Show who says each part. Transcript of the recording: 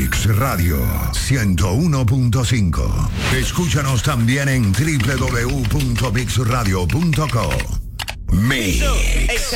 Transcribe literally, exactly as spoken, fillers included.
Speaker 1: Mix Radio ciento uno punto cinco. Escúchanos también en doble u doble u doble u punto mix radio punto co. Mix.